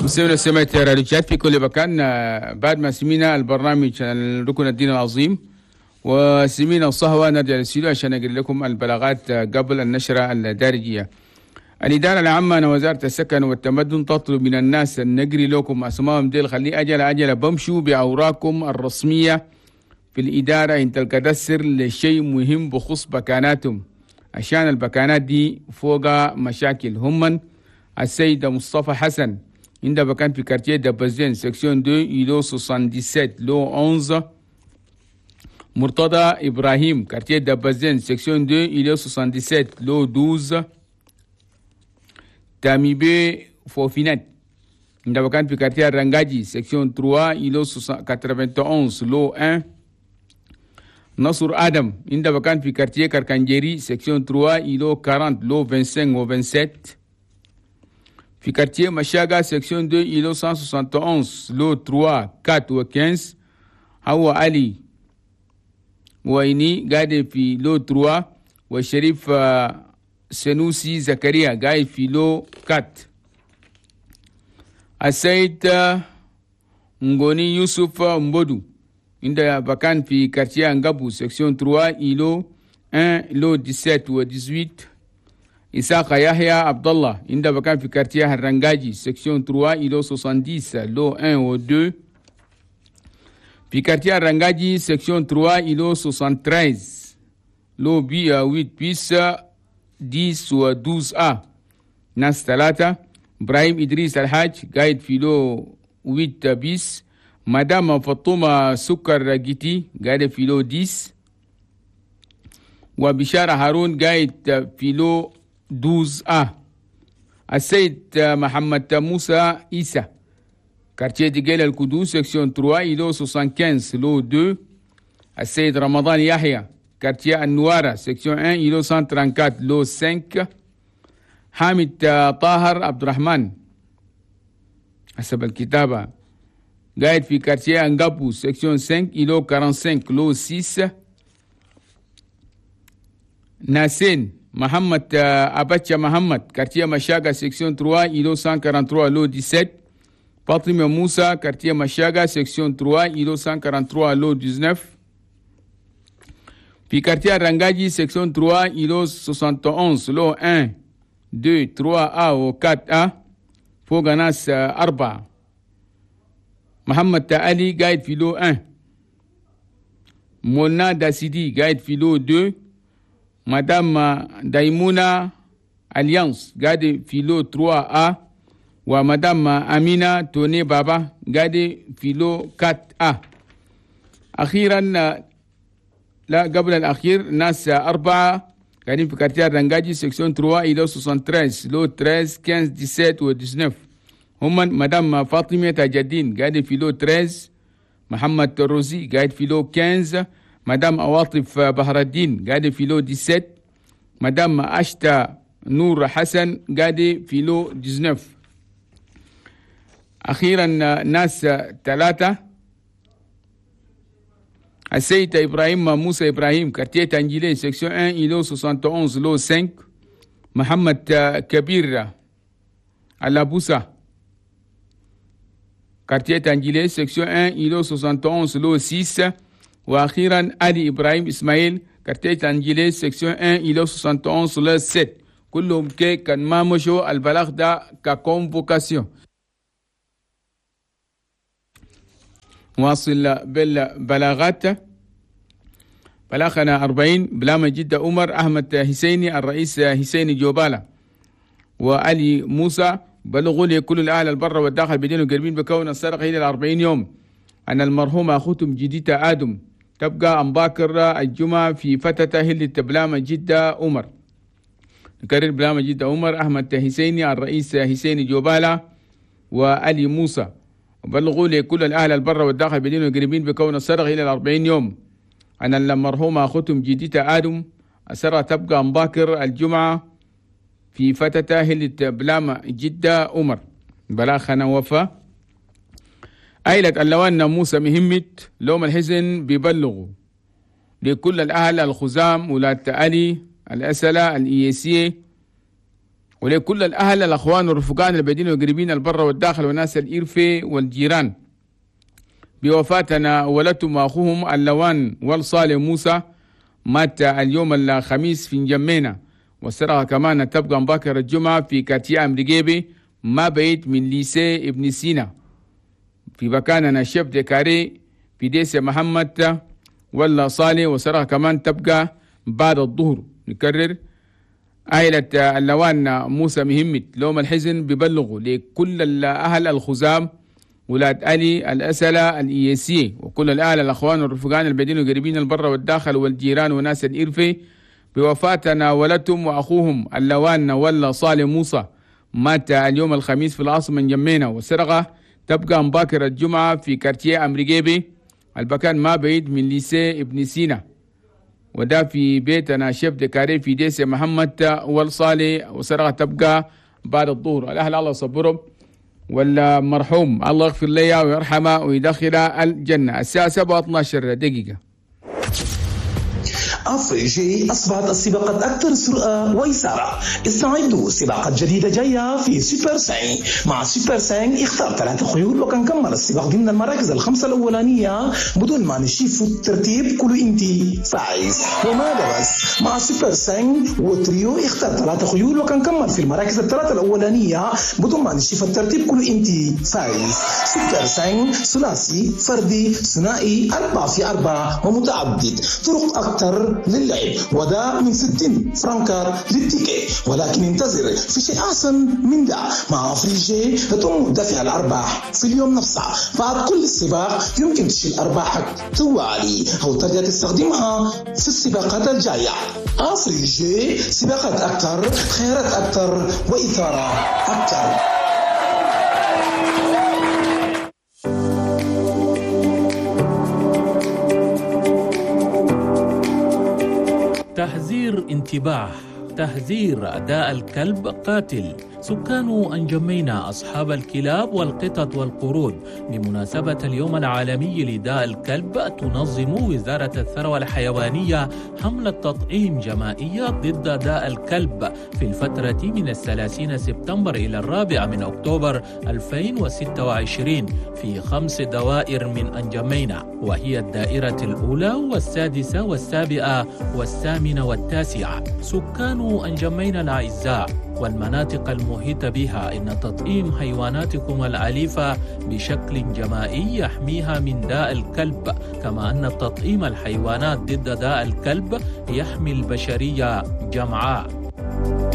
مستمعينا سمعت راديوشات في كل مكان. بعد ما سمينا البرنامج ركن الدين العظيم وسمينا الصهوة، نرجع للسيدو عشان أقول لكم البلاغات قبل النشرة الدارجية. الإدارة العامة وزارة السكن والتمدن تطلب من الناس أن نقري لكم أسمائهم ديل، خلي أجل بمشوا بأوراقكم الرسمية في الإدارة إن تلقدسر لشيء مهم بخصوص بكاناتهم، عشان البكانات دي فوق مشاكل. هم السيد مصطفى حسن عند بكان في كارتيه دبزين سكسيون 2 إلو 77 لو 11. مرتضى إبراهيم كارتيه دبزين سكسيون 2 إلو 77 لو 12. تاميبي فوفينات عند بكان في كارتيه رنجاجي سكسيون 3 إلو 91 لو 1. نصر آدم عند بكان في كارتيه كاركانجيري سكسيون 3 إلو 40 لو 25 و 27. في quartier Machaga section 2 îlot 171 lot 3 4 و 15. هو علي ويني قاعد في lot 3 والشريف سنوسي زكريا قاعد في lot 4. السيد نغوني يوسف مبودو عند بكان في quartier انغابو section 3 îlot 1 lot 17 و 18. إساق يحيى عبد الله عند بكان في كارتيه الرنجاجي سكسيون 3 إلو 70 لو 1 و 2. في كارتيه الرنجاجي سكسيون 3 إلو 73 لو 8 بيس 10 و 12 ناس 3. إبراهيم إدريس الحاج قايد في لو 8 بيس. مدام فطومة سكر جيتي قايد في لو 10. وبشارة هارون قايد في لو 12. السيد محمد موسى إيسا كارتيه ديجيل القدوس سكسيون 3 إلو 75 لو 2. السيد رمضان يحيى كارتيه النوارة سكسيون 1 إلو 134 لو 5. حامد طاهر عبد الرحمن حسب الكتابة قاعد في كارتيه انغابو سكسيون 5 إلو 45 لو 6. ناسين محمد أباتشا محمد كارتيه مشاغا سكسيون 3 إلو 143 لو 17. فاطمة موسى كارتيه مشاغا سكسيون 3 إلو 143 لو 19. في كارتيه رنجاجي سكسيون 3 إلو 71 لو 1 2 3 A و 4 A فوق ناس 4. محمد تالي قاعد في لو 1. مونا داسيدي قاعد في لو 2. مدام دايمونا اليانس قاعد في لو 3A. ومدام أمينة توني بابا قاعد في لو 4A. أخيرا لا قبل الأخير ناس 4 قاعدين في كارتيه رنجاجي سكسيون 3 إلو 73 لو 13 15 17 و 19. هم مدام فاطمة تاجدين قاعد في لو 13. محمد روزي قاعد في لو 15. مدام عواطف بحر الدين قاعد في لو 17. مدام أشتا نور حسن قاعد في لو 19. أخيرا ناس 3. السيد إبراهيم موسى إبراهيم كارتيه تانجيلي سكسيون 1 إلو 71 لو 5. محمد كبير الأبوسا كارتيه تانجيلي سكسيون 1 إلو 71 لو 6. وأخيرا علي إبراهيم إسماعيل كارتيه تانجيلي سكسيون 1 إلو 71 لو 7. كلهم كان ما مشوا البلاغ ده ككونفوكاسيون. واصل بالبلاغات. بلاغنا 40 بلام جدة عمر أحمد حسيني الرئيس حسيني جوبالا وعلي موسى بلغوا لي كل الأهل البر والداخل بدين قريبين بكون السرقة إلى 40 يوم أن المرحومة أخوتهم جديدة آدم تبقى أمباكر الجمعة في فتاة هلة بلام جدة عمر. نكرر بلام جدة عمر أحمد حسيني الرئيس حسيني جوبالا وعلي موسى بلغوا لي كل الأهل البر والداخل بدين قريبين بكون السرقة إلى 40 يوم أن المرحومة أخوتهم جديدة آدم السرقة تبقى أمباكر الجمعة في فتاة هلة بلام جدة عمر. بلاغنا وفا عائلة اللوان موسى مهمت لوم الحزن بيبلغوا لكل الأهل الخزام ولاة علي الأسلة الإيسية ولكل الأهل الأخوان والرفقان البعيدين والقريبين البر والداخل والناس الإرفة والجيران بوفاتنا ولدتم وأخوهم اللوان والصالح موسى مات اليوم الخميس في نجمينا، والسرقة كمان تبقى مباكر الجمعة في كاتيا أمريكيبي ما بعيد من ليسي ابن سينا في مكاننا شيف ديكاري في ديسي محمد ولا صالح، والسرقة كمان تبقى بعد الظهر. نكرر عائلة اللوان موسى مهمت لوم الحزن ببلغوا لكل الأهل الخزام ولاد علي الأسلة الإيسية وكل الأهل الأخوان والرفقان البعيدين والقريبين البر والداخل والجيران وناس الإرفة بوفاتنا ولدتم وأخوهم اللوان ولا صالح موسى مات اليوم الخميس في العاصمة من جمينا، والسرقة تبقى مباكر الجمعة في كارتيه أمريكيبي المكان ما بعيد من ليسي ابن سينا، وده في بيتنا شيف ديكاري في ديسي محمد والصالح، والسرقة تبقى بعد الظهر. الأهل الله يصبرهم والمرحوم الله يغفر له ويرحمه ويدخل الجنة. الساعة 7:12 دقيقة. أفريجي أصبحت السباقات أكثر سرعة وإثارة. استعدوا سباقات جديدة جاية في سوبر ساين. مع سوبر ساين اختار 3 خيول وكان كمل السباق ضمن المراكز ال5 الأولانية بدون ما نشوف الترتيب كله انتي فايز. وماذا بس، مع سوبر ساين وتريو اختار 3 خيول وكان كمل في المراكز ال3 الأولانية بدون ما نشوف الترتيب كله انتي فايز. سوبر ساين ثلاثي فردي ثنائي 4x4 ومتعدد، طرق أكثر للعب، وده من 60 فرنكار للتيكي، ولكن انتظر في شيء أحسن من ده. مع أفريجي تم دفع الأرباح في اليوم نفسه. بعد كل سباق يمكن تشيل أرباحك طوالي أو ترجع تستخدمها في السباقات الجاية. أفريجي سباقات أكثر، خيارات أكثر، وإثارة أكثر. تحذير انتباه، تحذير داء الكلب قاتل. سكان أنجمينا أصحاب الكلاب والقطط والقرود بمناسبة اليوم العالمي لداء الكلب تنظم وزارة الثروة الحيوانية حملة تطعيم جماعية ضد داء الكلب في الفترة من 30 سبتمبر إلى 4 أكتوبر 2026 في 5 دوائر من أنجمينا، وهي الدائرة الأولى والسادسة والسابعة والثامنة والتاسعة. سكان أنجمينا الأعزاء والمناطق المحيطة بها، إن تطعيم حيواناتكم الأليفة بشكل جماعي يحميها من داء الكلب، كما أن تطعيم الحيوانات ضد داء الكلب يحمي البشرية جمعاء.